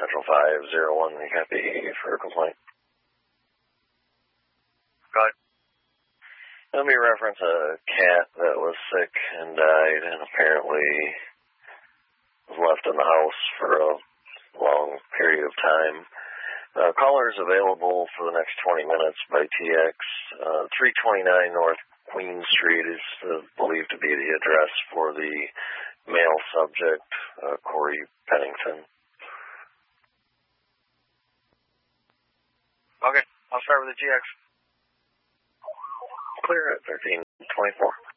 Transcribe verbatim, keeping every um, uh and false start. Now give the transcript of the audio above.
Central five zero one, happy for a complaint. Go ahead. Let me reference a cat that was sick and died and apparently was left in the house for a long period of time. Uh, caller is available for the next twenty minutes by T X. Uh, three twenty-nine North Queen Street is uh, believed to be the address for the male subject, uh, Corey Pennington. Okay, I'll start with the G X. Clear at thirteen twenty-four.